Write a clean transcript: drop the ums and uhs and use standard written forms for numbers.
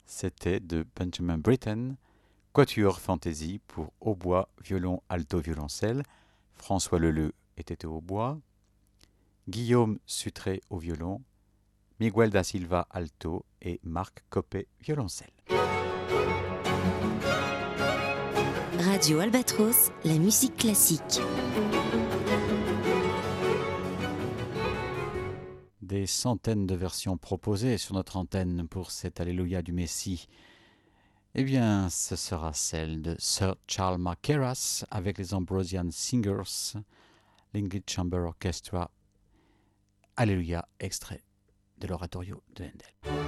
C'était de Benjamin Britten, Quatuor Fantaisie pour hautbois, violon, alto, violoncelle. François Leleu était au hautbois, Guillaume Sutré au violon, Miguel da Silva alto et Marc Coppet violoncelle. Radio Albatros, la musique classique. Des centaines de versions proposées sur notre antenne pour cet Alléluia du Messie. Eh bien, ce sera celle de Sir Charles Mackerras avec les Ambrosian Singers, l'English Chamber Orchestra. Alléluia, extrait de l'oratorio de Handel.